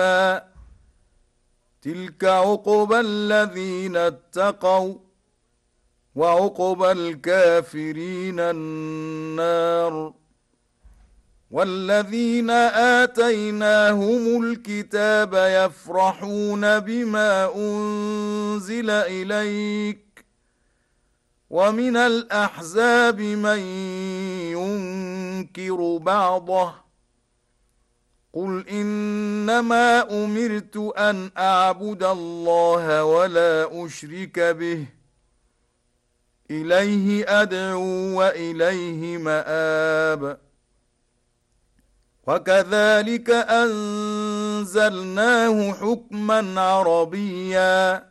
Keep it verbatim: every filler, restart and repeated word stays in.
تلك عقبى الذين اتقوا وعقبى الكافرين النار. والذين آتيناهم الكتاب يفرحون بما أنزل إليك ومن الأحزاب من ينكر بعضه قل إنما أمرت أن أعبد الله ولا أشرك به إليه أدعو وإليه مآب. وكذلك أنزلناه حكما عربيا